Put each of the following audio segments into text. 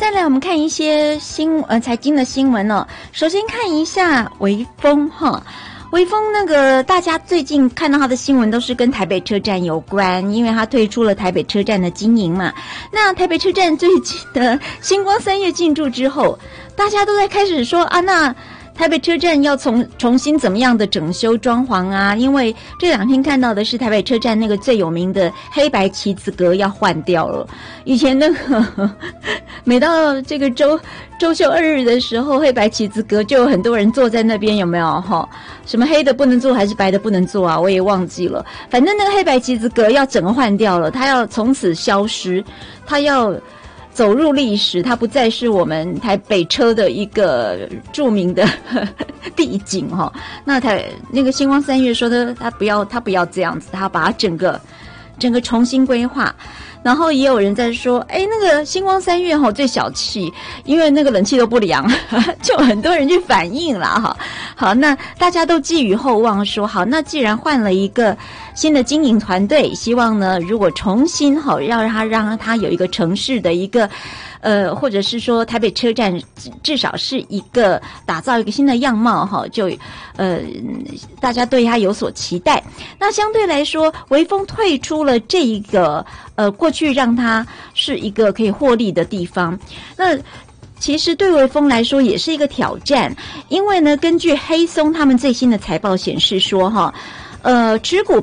再来我们看一些财经的新闻哦。首先看一下微风哈。微风那个大家最近看到他的新闻都是跟台北车站有关，因为他退出了台北车站的经营嘛。那台北车站最近的星光三月进驻之后，大家都在开始说啊，那台北车站要重新怎么样的整修装潢啊？因为这两天看到的是台北车站那个最有名的黑白棋子格要换掉了。以前那个每到这个周休2日的时候，黑白棋子格就有很多人坐在那边，有没有哈？什么黑的不能坐还是白的不能坐啊？我也忘记了。反正那个黑白棋子格要整个换掉了，它要从此消失，它要走入历史，它不再是我们台北车的一个著名的地景哈。那那个星光三月说他不要这样子，他把它整个重新规划。然后也有人在说，那个星光三月最小气，因为那个冷气都不凉，就很多人去反映啦哈。好，那大家都寄予厚望说，好，那既然换了一个新的经营团队，希望呢，如果重新要让它有一个城市的一个或者是说台北车站至少是一个打造一个新的样貌哈，就大家对它有所期待。那相对来说，微风退出了这一个过去让它是一个可以获利的地方，那其实对微风来说也是一个挑战，因为呢，根据黑松他们最新的财报显示说哈。持股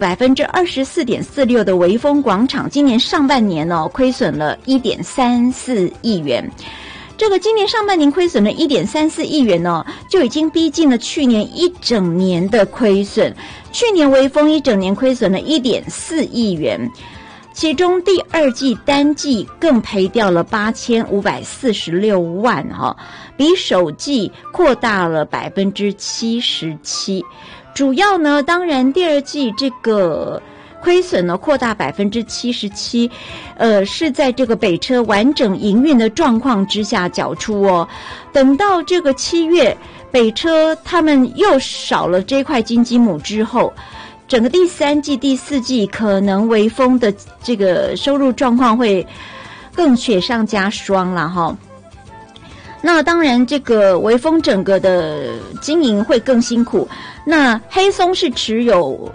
24.46%的微风广场，今年上半年亏损了1.34亿元。这个今年上半年亏损了1.34亿元就已经逼近了去年一整年的亏损。去年微风一整年亏损了1.4亿元，其中第二季单季更赔掉了8546万比首季扩大了77%。主要呢，当然第二季这个亏损呢扩大77%，是在这个北车完整营运的状况之下缴出哦。等到这个7月，北车他们又少了这块金鸡母之后，整个第3季、第4季可能微风的这个收入状况会更雪上加霜了哈。那当然，这个微风整个的经营会更辛苦。那黑松是持有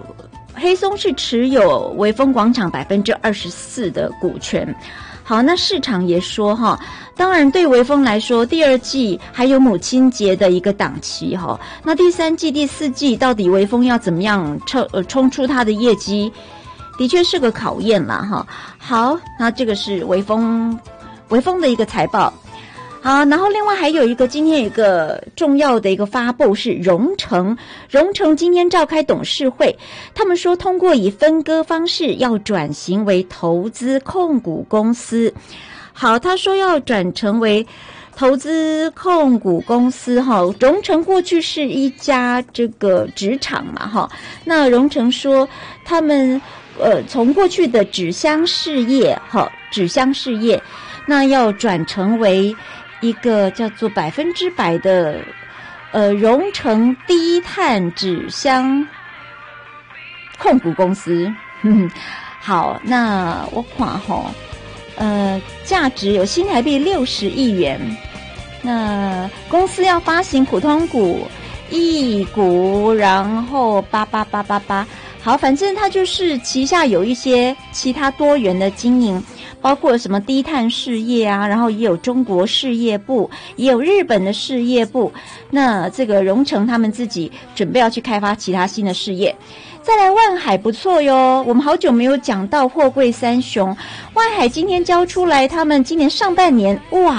微风广场24%的股权。好，那市场也说哈，当然对微风来说，第二季还有母亲节的一个档期哈。那第3季、第4季到底微风要怎么样冲出它的业绩，的确是个考验啦哈。好，那这个是微风的一个财报。好，然后另外还有一个，今天有一个重要的一个发布是荣成今天召开董事会，他们说通过以分割方式要转型为投资控股公司。好，他说要转成为投资控股公司哈。荣成过去是一家这个纸厂嘛哈，那荣成说他们从过去的纸箱事业那要转成为一个叫做100%的荣成低碳纸箱控股公司。好，那我看价值有新台币60亿元。那公司要发行普通股、一股，然后8888。好，反正它就是旗下有一些其他多元的经营，包括什么低碳事业啊，然后也有中国事业部，也有日本的事业部。那这个荣成他们自己准备要去开发其他新的事业。再来万海不错哟，我们好久没有讲到货柜三雄，万海今天交出来他们今年上半年哇